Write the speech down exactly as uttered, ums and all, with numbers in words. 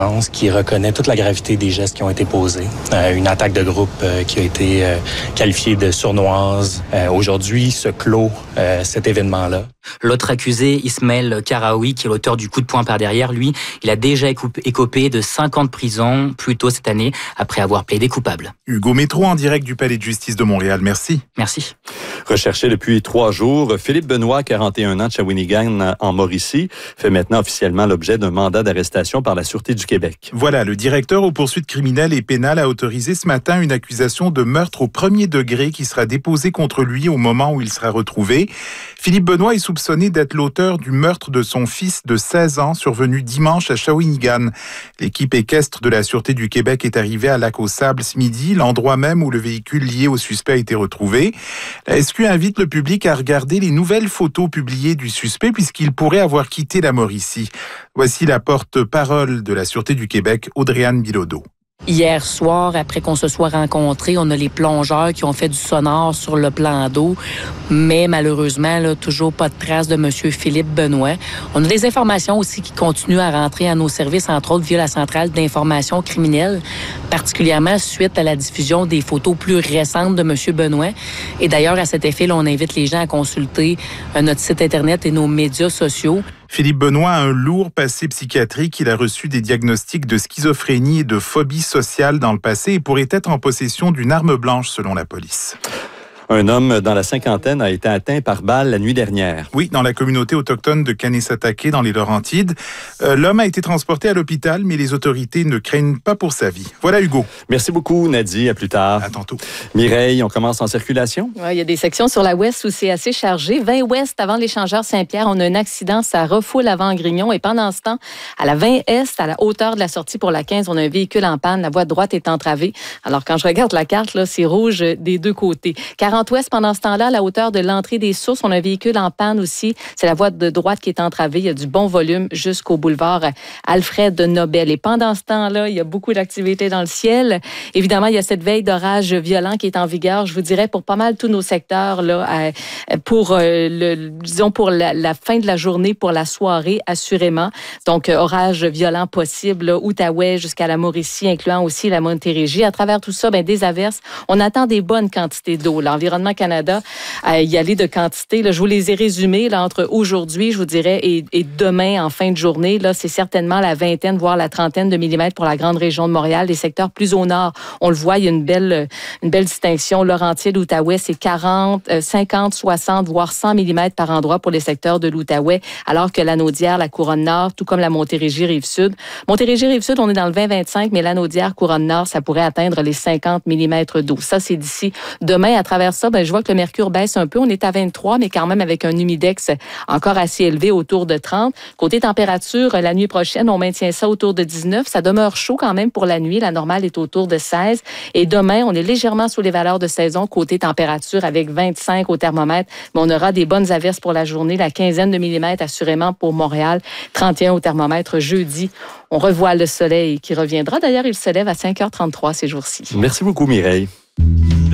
qui reconnaît toute la gravité des gestes qui ont été posés. Euh, une attaque de groupe euh, qui a été euh, qualifiée de sournoise. Euh, aujourd'hui, se clôt euh, cet événement-là. L'autre accusé, Ismaël Karaoui, qui est l'auteur du coup de poing par derrière, lui, il a déjà écopé de cinq ans de prison plus tôt cette année, après avoir plaidé coupable. Hugo Métro en direct du Palais de justice de Montréal. Merci. Merci. Recherché depuis trois jours, Philippe Benoît, quarante et un ans de Shawinigan en Mauricie, fait maintenant officiellement l'objet d'un mandat d'arrestation par la Sûreté du Québec. Voilà, le directeur aux poursuites criminelles et pénales a autorisé ce matin une accusation de meurtre au premier degré qui sera déposée contre lui au moment où il sera retrouvé. Philippe Benoît est soupçonné d'être l'auteur du meurtre de son fils de seize ans survenu dimanche à Shawinigan. L'équipe équestre de la Sûreté du Québec est arrivée à Lac-aux-Sables ce midi, l'endroit même où le véhicule lié au suspect a été retrouvé. La S Q invite le public à regarder les nouvelles photos publiées du suspect puisqu'il pourrait avoir quitté la Mauricie. Voici la porte-parole de la Sûreté du Québec, Audrey-Anne Bilodeau. Hier soir, après qu'on se soit rencontrés, on a les plongeurs qui ont fait du sonore sur le plan d'eau, mais malheureusement, là, toujours pas de traces de M. Philippe Benoît. On a des informations aussi qui continuent à rentrer à nos services, entre autres via la centrale d'information criminelle, particulièrement suite à la diffusion des photos plus récentes de M. Benoît. Et d'ailleurs, à cet effet, là, on invite les gens à consulter notre site Internet et nos médias sociaux. Philippe Benoît a un lourd passé psychiatrique. Il a reçu des diagnostics de schizophrénie et de phobie sociale dans le passé et pourrait être en possession d'une arme blanche selon la police. Un homme dans la cinquantaine a été atteint par balle la nuit dernière. Oui, dans la communauté autochtone de Kanesatake, dans les Laurentides. Euh, l'homme a été transporté à l'hôpital, mais les autorités ne craignent pas pour sa vie. Voilà, Hugo. Merci beaucoup, Nadie. À plus tard. À tantôt. Mireille, on commence en circulation? Oui, il y a des sections sur la ouest où c'est assez chargé. vingt ouest, avant l'échangeur Saint-Pierre, on a un accident. Ça refoule avant Grignon. Et pendant ce temps, à la vingt est, à la hauteur de la sortie pour la quinze, on a un véhicule en panne. La voie de droite est entravée. Alors, quand je regarde la carte, là, c'est rouge des deux côtés. quarante ouest, pendant ce temps-là, à la hauteur de l'entrée des Sources, on a un véhicule en panne aussi. C'est la voie de droite qui est entravée. Il y a du bon volume jusqu'au boulevard Alfred Nobel. Et pendant ce temps-là, il y a beaucoup d'activités dans le ciel. Évidemment, il y a cette veille d'orage violent qui est en vigueur, je vous dirais, pour pas mal tous nos secteurs, là, pour, le, disons, pour la, la fin de la journée, pour la soirée, assurément. Donc, orage violent possible, là, Outaouais jusqu'à la Mauricie, incluant aussi la Montérégie. À travers tout ça, ben, des averses. On attend des bonnes quantités d'eau. L'Environnement Canada à y aller de quantité. Là, je vous les ai résumés là, entre aujourd'hui, je vous dirais, et, et demain en fin de journée. Là, c'est certainement la vingtaine, voire la trentaine de millimètres pour la grande région de Montréal. Les secteurs plus au nord, on le voit, il y a une belle, une belle distinction. Laurentides, Outaouais, c'est quarante, cinquante, soixante, voire cent millimètres par endroit pour les secteurs de l'Outaouais, alors que la Naudière, la Couronne-Nord, tout comme la Montérégie, Rive-Sud. Montérégie, Rive-Sud, on est dans le vingt vingt-cinq, mais la Naudière, Couronne-Nord, ça pourrait atteindre les cinquante millimètres d'eau. Ça, c'est d'ici demain. À travers ça, ben, je vois que le mercure baisse un peu. On est à vingt-trois, mais quand même avec un humidex encore assez élevé, autour de trente. Côté température, la nuit prochaine, on maintient ça autour de dix-neuf. Ça demeure chaud quand même pour la nuit. La normale est autour de seize. Et demain, on est légèrement sous les valeurs de saison côté température avec vingt-cinq au thermomètre. Mais on aura des bonnes averses pour la journée. La quinzaine de millimètres assurément pour Montréal. trente et un au thermomètre jeudi. On revoit le soleil qui reviendra. D'ailleurs, il se lève à cinq heures trente-trois ces jours-ci. Merci beaucoup, Mireille.